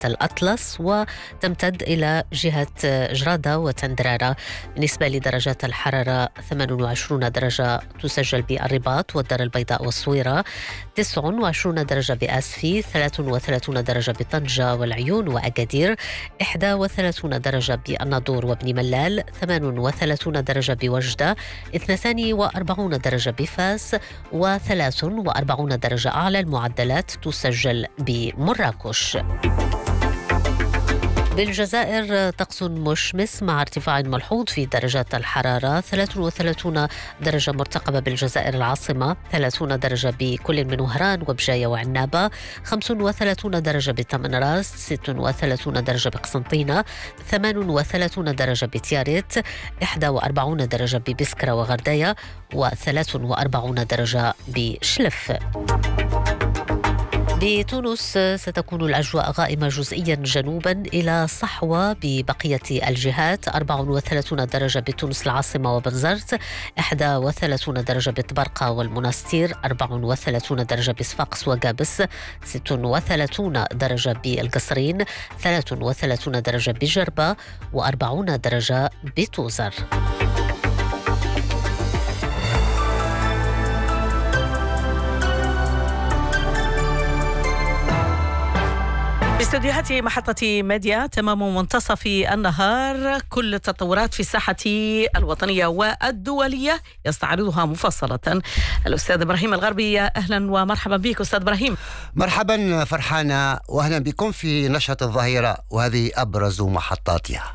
الأطلس وتمتد إلى جهة جرادة وتندرارة. بالنسبة لدرجات الحرارة 28 درجة تسجل بالرباط والدار البيضاء والصويرة، 29 درجة بآسفي، 33 درجة بطنجة والعيون وأكادير، 31 درجة بالناظور وابن ملال، 38 درجة بوجدة، 42 درجة بفاس، و43 درجة أعلى المعدلات تسجل بمراكش. بالجزائر طقس مشمس مع ارتفاع ملحوظ في درجات الحرارة، 33 درجة مرتقبة بالجزائر العاصمة، 30 درجة بكل من وهران وبجاية وعنابة، 35 درجة بتمنراس، 36 درجة بقسنطينة، 38 درجة بتياريت، 41 درجة ببسكرة وغرداية، و43 درجة بشلف. بتونس ستكون الأجواء غائمة جزئيا جنوبا إلى صحوة ببقية الجهات، 34 درجة بتونس العاصمة وبنزرت، 31 درجة بطبرقة والمنستير، 34 درجة بصفاقس وقابس، 36 درجة بالقصرين، 33 درجة بجربة، و40 درجة بتوزر. باستديوهات محطة ميديا تمام منتصف النهار كل التطورات في الساحة الوطنية والدولية يستعرضها مفصلة الأستاذ إبراهيم الغربي. أهلا ومرحبا بك أستاذ إبراهيم. مرحبا فرحانة وأهلا بكم في نشرة الظهيرة، وهذه أبرز محطاتها.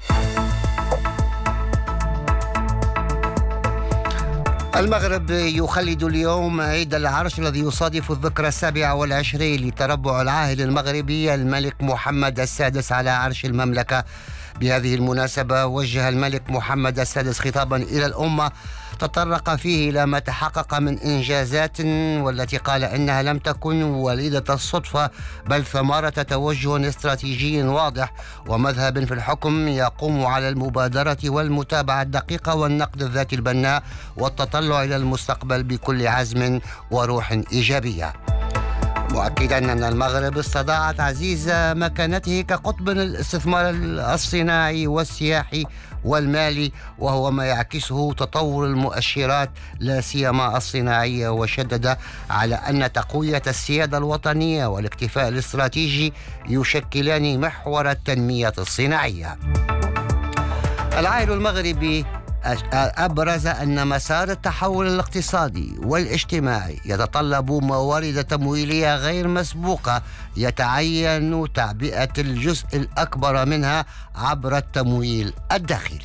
المغرب يخلد اليوم عيد العرش الذي يصادف الذكرى 27 لتربع العاهل المغربي الملك محمد السادس على عرش المملكة. بهذه المناسبة وجه الملك محمد السادس خطابا إلى الأمة تطرق فيه إلى ما تحقق من إنجازات، والتي قال إنها لم تكن وليدة الصدفة بل ثمرة توجه استراتيجي واضح ومذهب في الحكم يقوم على المبادرة والمتابعة الدقيقة والنقد الذاتي البناء والتطلع إلى المستقبل بكل عزم وروح إيجابية، مؤكدا أن المغرب استطاع تعزيز مكانته كقطب الاستثمار الصناعي والسياحي والمالي، وهو ما يعكسه تطور المؤشرات لا سيما الصناعية، وشدد على أن تقوية السيادة الوطنية والاكتفاء الاستراتيجي يشكلان محور التنمية الصناعية. العاهل المغربي أبرز أن مسار التحول الاقتصادي والاجتماعي يتطلب موارد تمويلية غير مسبوقة يتعين تعبئة الجزء الأكبر منها عبر التمويل الداخلي.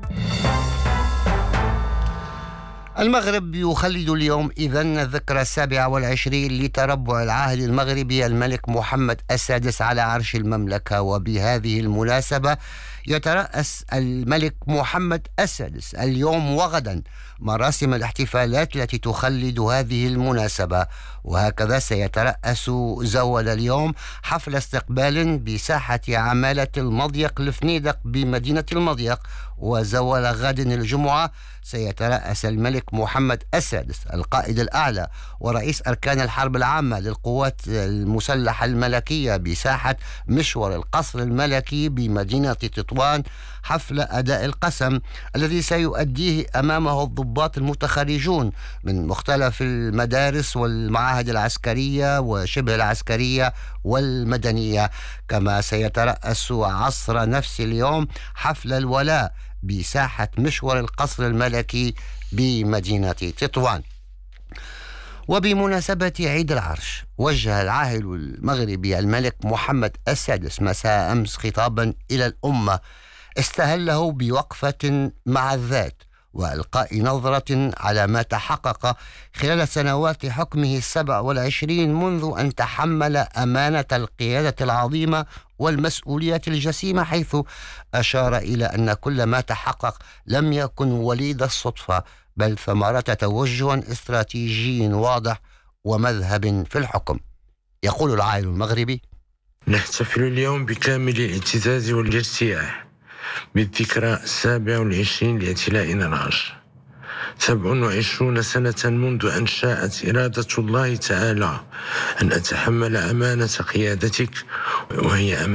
المغرب يخلد اليوم إذن الذكرى 27 لتربع العاهل المغربي الملك محمد السادس على عرش المملكة، وبهذه المناسبة يترأس الملك محمد السادس اليوم وغدا مراسم الاحتفالات التي تخلد هذه المناسبة، وهكذا سيترأس زول اليوم حفل استقبال بساحة عمالة المضيق الفنيدق بمدينة المضيق، وزول غد الجمعة سيترأس الملك محمد السادس القائد الأعلى ورئيس أركان الحرب العامة للقوات المسلحة الملكية بساحة مشور القصر الملكي بمدينة تطوان حفل أداء القسم الذي سيؤديه أمامه الضباط المتخرجون من مختلف المدارس والمعاهد العسكرية وشبه العسكرية والمدنية، كما سيترأس عصر نفس اليوم حفل الولاء بساحة مشور القصر الملكي بمدينة تطوان. وبمناسبة عيد العرش وجه العاهل المغربي الملك محمد السادس مساء أمس خطابا إلى الأمة استهله بوقفة مع الذات وإلقاء نظرة على ما تحقق خلال سنوات حكمه 27 منذ أن تحمل أمانة القيادة العظيمة والمسؤولية الجسيمة، حيث أشار إلى أن كل ما تحقق لم يكن وليد الصدفة بل ثمرة توجه استراتيجي واضح ومذهب في الحكم. يقول العاهل المغربي: نحتفل اليوم بكامل الاعتزاز والارتياح بالذكرى 27 لاعتلائنا العرش. 27 سنة منذ أن شاءت إرادة الله تعالى أن أتحمل أمانة قيادتك، وهي